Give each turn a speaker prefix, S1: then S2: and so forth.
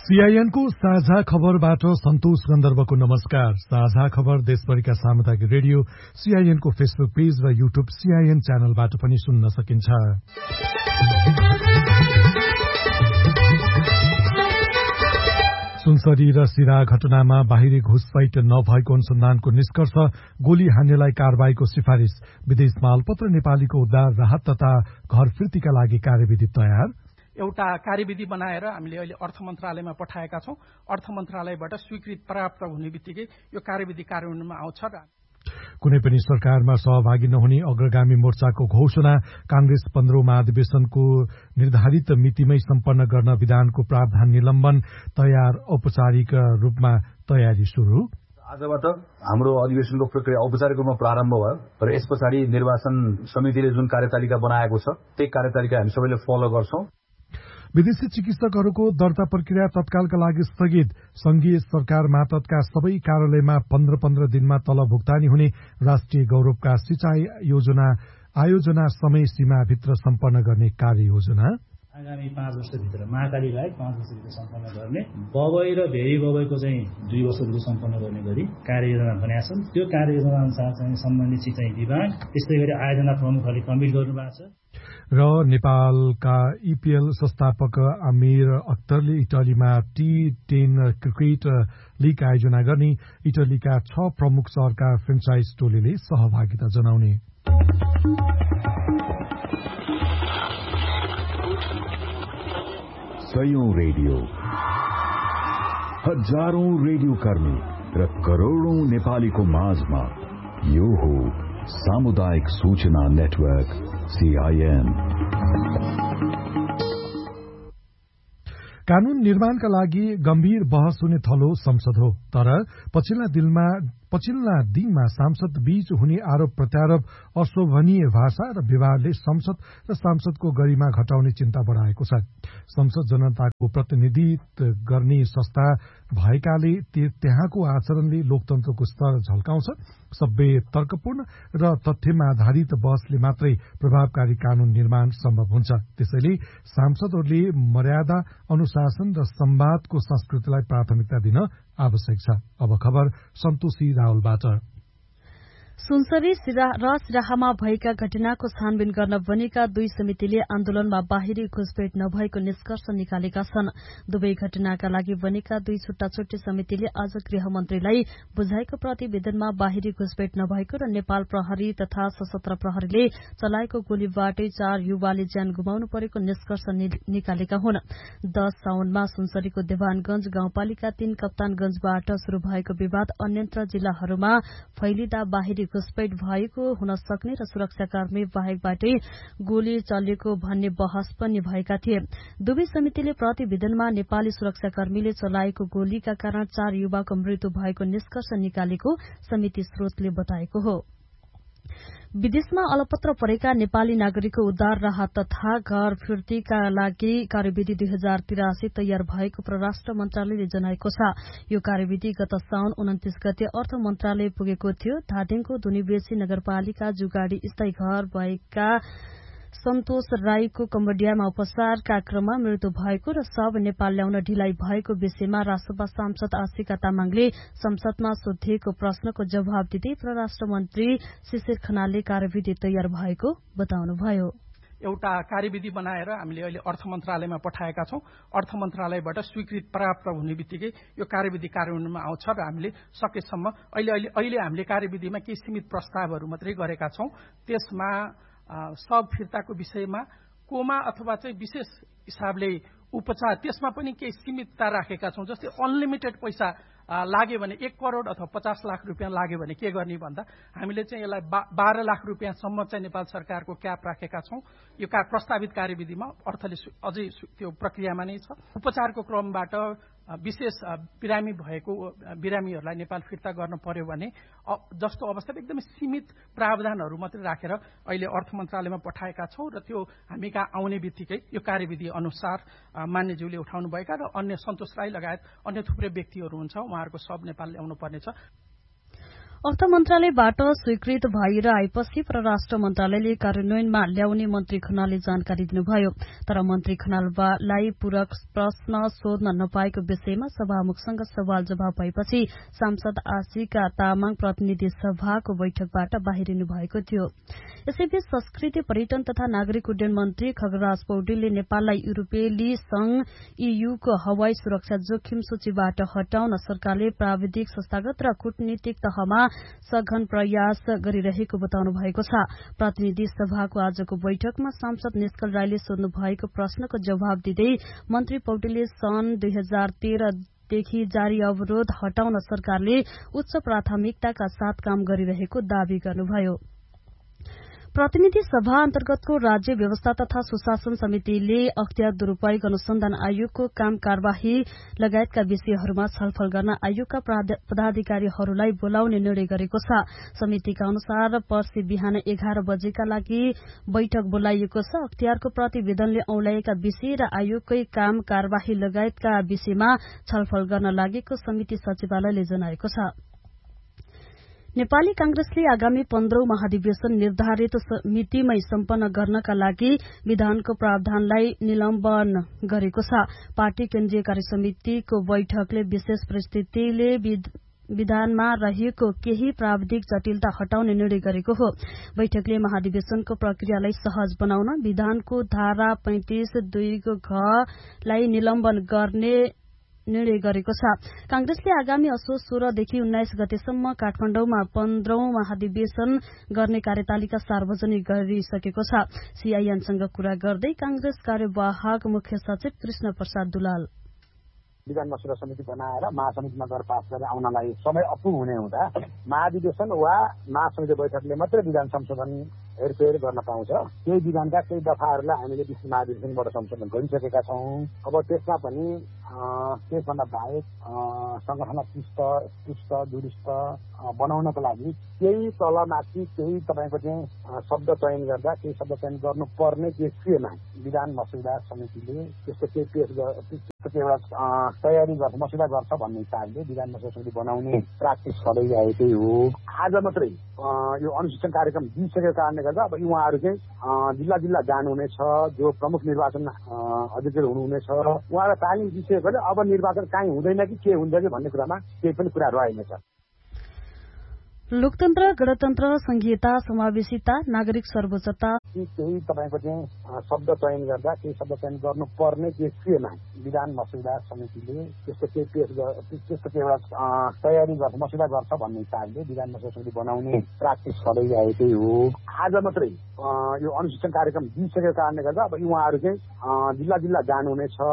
S1: CIN को साझा खबरबाट सन्तोष गन्धर्वको नमस्कार। साझा खबर देशभरिका सामुदायिक रेडियो सीआईएन को फेसबुक पेज र युट्युब सीआईएन च्यानलबाट पनि सुन्न सकिन्छ। सुनसरी र सिरा घटनामा बाहिरी घुसपैठ नभएको अनुसन्धानको निष्कर्ष, गोली हान्नेलाई कारबाहीको सिफारिस, विदेशमा अल्पत्र नेपालीको उद्धार, राहत तथा घर फिर्तीका लागि कार्यविधि तयार।
S2: एउटा कार्यविधि बनाएर हामीले अहिले अर्थ मन्त्रालयमा पठाएका छौं। अर्थ मन्त्रालयबाट स्वीकृत प्राप्त हुने बित्तिकै यो कार्यविधि कार्यान्वयनमा आउँछ।
S1: कुनै पनि सरकारमा सहभागी नहुने अग्रगामी मोर्चाको घोषणा, कांग्रेस 15औं महाधिवेशनको निर्धारित मितिमै सम्पन्न गर्न विधानको प्रावधान निलम्बन, तयार औपचारिक रूपमा तयारी सुरु।
S3: आजबाट हाम्रो अधिवेशनको प्रक्रिया औपचारिक रूपमा प्रारम्भ भयो र यस पछाडि निर्वाचन समितिले जुन कार्यतालिका बनाएको छ त्यही कार्यतालिका हामी सबैले फलो गर्छौं।
S1: विदेशी चिकित्सकहरूको दर्ता प्रक्रिया तत्कालका लागि स्थगित, संघीय सरकार मातहतका सबै कार्यालयमा 15-15 दिनमा तलब भुक्तानी हुने, राष्ट्रिय गौरवका सिंचाई आयोजना समय सीमाभित्र सम्पन्न गर्ने कार्ययोजना।
S4: आगामी 5 वर्षभित्र महाकाली बाहेक 5 वर्षभित्र सम्पन्न गर्ने, बबई र भेरी बबईको चाहिँ 2 वर्षभित्र सम्पन्न गर्ने गरी कार्ययोजना बनाएका छन्। त्यो कार्ययोजना अनुसार चाहिँ सम्बन्धित सिंचाई विभाग, त्यस्तै गरी आयोजना प्रमुखहरूले कमिट गर्नु भएको छ।
S1: र नेपालका ईपीएल संस्थापक आमिर अख्तरले इटलीमा T10 क्रिकेट लीग आयोजना गर्ने, इटलीका 6 प्रमुख शहरका फ्रेन्चाइज टोलीले सहभागिता जनाउने।
S5: सयौं रेडियो, हजारौं रेडियो कर्मी र करोडौं नेपालीको माझमा यो हो सामुदायिक सूचना नेटवर्क सीआईएन।
S1: कानून निर्माणका लागि गम्भीर बहस हुने थलो संसद हो, तर पछिल्ला दिनमा सांसद बीच हुने आरोप प्रत्यारोप, अशोभनीय भाषा र विवादले संसद र सांसदको गरिमा घटाउने चिन्ता बढाएको छ। संसद जनताको प्रतिनिधित्व गर्ने संस्था भएकाले त्यहाँको आचरणले लोकतन्त्रको स्तर झल्काउँछ। सभ्य, तर्कपूर्ण र तथ्यमा आधारित बहसले मात्रै प्रभावकारी कानून निर्माण सम्भव हुन्छ। त्यसैले सांसदहरूले मर्यादा, अनुशासन र संवादको संस्कृतिलाई प्राथमिकता दिन आवश्यक छ। अब खबर सन्तोषी रावलबाट।
S6: सुनसरी र सिराहामा भएका घटनाको छानबिन गर्न बनेका 2 समितिले आन्दोलनमा बाहिरी घुसपेठ नभएको निष्कर्ष निकालेका छन्। दुवै घटनाका लागि बनेका 2 छुट्टा-छुट्टी समितिले आज गृहमन्त्रीलाई बुझाएको प्रतिवेदनमा बाहिरी घुसपेठ नभएको र नेपाल प्रहरी तथा सशस्त्र प्रहरीले चलाएको गोलीबाटै 4 युवाले ज्यान गुमाउनु परेको निष्कर्ष निकालेका हुन्। 10 साउनमा सुनसरीको देवानगंज गाउँपालिका 3 कप्तानगंजबाट शुरू भएको विवाद अन्यन्त्र जिल्लाहरूमा फैलिँदा बाहिरी घुसपेठ भएको हुन सक्ने र सुरक्षाकर्मी बाहेकबाटै गोली चलेको भन्ने बहस पनि भएका थिए। दुवै समितिले प्रतिवेदनमा नेपाली सुरक्षाकर्मीले चलाएको गोलीका कारण 4 युवाको मृत्यु भएको निष्कर्ष निकालेको समिति स्रोतले बताएको हो। विदेशमा अलपत्र परेका नेपाली नागरिकको उद्धार, राहत तथा घर फिर्तीका लागि कार्यविधि 2083 तयार भएको परराष्ट्र मन्त्रालयले जनाएको छ। यो कार्यविधि गत साउन 29 गते अर्थ मन्त्रालय पुगेको थियो। धादिङको दुनिबेसी नगरपालिका जुगाडी स्थायी घर भएका सन्तोष राईको कम्बोडियामा उपचारका क्रममा मृत्यु भएको र सब नेपाल ल्याउन ढिलाइ भएको विषयमा राष्ट्रसभा सांसद आशिका तामाङले संसदमा सोधिएको प्रश्नको जवाब दिँदै परराष्ट्र मन्त्री शिशिर खनालले कार्यविधि तयार भएको बताउनुभयो।
S2: एउटा कार्यविधि बनाएर हामीले अहिले अर्थ मन्त्रालयमा पठाएका छौं। अर्थ मन्त्रालयबाट स्वीकृत प्राप्त हुने बित्तिकै यो कार्यविधि कार्यान्वयनमा आउँछ र हामीले सकेसम्म अहिले हामीले कार्यविधिमा केही सीमित प्रस्तावहरू मात्रै गरेका छौं। त्यसमा सब फिर्ताको विषयमा कोमा अथवा चाहिँ विशेष हिसाबले उपचार, त्यसमा पनि केही सीमितता राखेका छौं। जस्तै अनलिमिटेड पैसा लाग्यो भने 1 करोड अथवा 50 लाख रुपियाँ लाग्यो भने के गर्ने भन्दा हामीले चाहिँ यसलाई 12 लाख रुपियाँसम्म चाहिँ नेपाल सरकारको क्याप राखेका छौं। यो प्रस्तावित कार्यविधिमा अर्थले अझै त्यो प्रक्रियामा नै छ। उपचारको क्रमबाट विशेष बिरामी भएको बिरामीहरूलाई नेपाल फिर्ता गर्न पर्यो भने जस्तो अवस्थामा एकदमै सीमित प्रावधानहरू मात्रै राखेर अहिले अर्थ मन्त्रालयमा पठाएका छौं र त्यो हामी कहाँ आउने बित्तिकै यो कार्यविधि अनुसार मान्यज्यूले उठाउनु भएका र अन्य सन्तोष राई लगायत अन्य थुप्रै व्यक्तिहरू हुन्छ, उहाँहरूको सब नेपाल ल्याउनु पर्नेछ।
S6: अर्थ मन्त्रालयबाट स्वीकृत भएर आएपछि परराष्ट्र मन्त्रालयले कार्यान्वयनमा ल्याउने मन्त्री खनालले जानकारी दिनुभयो। तर मन्त्री खनाललाई पूरक प्रश्न सोध्न नपाएको विषयमा सभामुखसँग सवाल जवाब भएपछि सांसद आशिका तामाङ प्रतिनिधि सभाको बैठकबाट बाहिरिनु भएको थियो। यसैबीच संस्कृति पर्यटन तथा नागरिक उड्डयन मन्त्री खगराज पौडेलले नेपाललाई युरोपेली संघ ईयूको हवाई सुरक्षा जोखिम सूचीबाट हटाउन सरकारले प्राविधिक संस्थागत र कूटनीतिक तहमा सघन प्रयास गरिरहेको बताउनु भएको छ। प्रतिनिधि सभाको आजको बैठकमा सांसद निष्कल राईले सोध्नु भएको प्रश्नको जवाब दिँदै मन्त्री पौडेलले सन् 2013 देखि जारी अवरोध हटाउन सरकारले उच्च प्राथमिकताका साथ काम गरिरहेको दावी गर्नुभयो। प्रतिनिधि सभा अन्तर्गतको राज्य व्यवस्था तथा सुशासन समितिले अख्तियार दुरूपयोग अनुसन्धान आयोगको काम कार्यवाही लगायतका विषयहरूमा छलफल गर्न आयोगका पदाधिकारीहरूलाई बोलाउने निर्णय गरेको छ। समितिका अनुसार पर्सि बिहान 11 बजेका लागि बैठक बोलाइएको छ। अख्तियारको प्रतिवेदनले औंल्याएका विषय र आयोगकै काम कार्यवाही लगायतका विषयमा छलफल गर्न लागेको समिति सचिवालयले जनाएको छ। नेपाली कांग्रेसले आगामी 15औं महाधिवेशन निर्धारित मितिमै सम्पन्न गर्नका लागि विधानको प्रावधानलाई निलम्बन गरेको छ। पार्टी केन्द्रीय कार्यसमितिको बैठकले विशेष परिस्थितिले विधानमा रहेको केही प्राविधिक जटिलता हटाउने निर्णय गरेको हो। बैठकले महाधिवेशनको प्रक्रियालाई सहज बनाउन विधानको धारा 35(2) को घलाई निलम्बन गर्ने निर्णय गरेको छ। कांग्रेसले आगामी असोज 16 देखि 19 गतेसम्म काठमाडौँमा 15औं महाधिवेशन गर्ने कार्यतालिका सार्वजनिक गरिसकेको छ। सीआईएनसँग कुरा गर्दै कांग्रेस कार्यवाहक मुख्य सचिव कृष्ण प्रसाद दुलाल
S7: विधान मसौदा समिति बनाएर महासमितिमा गएर पास गरेर आउनलाई समय अपुग हुने हुँदा महाधिवेशन वा महासमिति बैठकले मात्रै विधान संशोधन हेरफेर गर्न पाउँछ। केही विधानका केही दफाहरूलाई हामीले विशेष महाधिवेशनबाट संशोधन गरिसकेका छौं। अब त्यसमा पनि त्यसभन्दा बाहेक संगठनलाई चुस्त दुरुस्त बनाउनको लागि केही तलमाथि केही तपाईको चाहिँ शब्द चयन गर्दा केही शब्द चयन गर्नुपर्ने केसमा विधान मसौदा समितिले त्यस्तो केही पेश एउटा तयारी गर्छ मसौदा गर्छ भन्ने हिसाबले विधान मसौदा समिति बनाउने प्र्याक्टिस गर्दै आएकै हो। आज मात्रै यो अनुसूचन कार्यक्रम दिइसकेको कारणले गर्दा अब उहाँहरू चाहिँ जिल्ला जिल्ला जानुहुनेछ। जो प्रमुख निर्वाचन अधिकारी हुनुहुनेछ उहाँलाई तालिम दिइसकेकोले अब निर्वाचन काहीँ हुँदैन कि के हुन्छ कि भन्ने कुरामा केही पनि कुरा रहेनछ।
S6: लोकतन्त्र गणतन्त्र संघीयता समावेशिता नागरिक सर्वोच्चता
S7: केही तपाईको चाहिँ शब्द चयन गर्दा केही शब्द चयन गर्नुपर्ने केसमा विधान मसौदा समितिले त्यस्तो केही पेश त्यस्तो केही एउटा तयारी गर्छ मसौदा गर्छ भन्ने हिसाबले विधान मसौदा समिति बनाउने प्र्याक्टिस गर्दै आएकै हो। आज मात्रै यो अनुसूचन कार्यक्रम दिइसकेको कारणले गर्दा अब उहाँहरू चाहिँ जिल्ला जिल्ला जानुहुनेछ।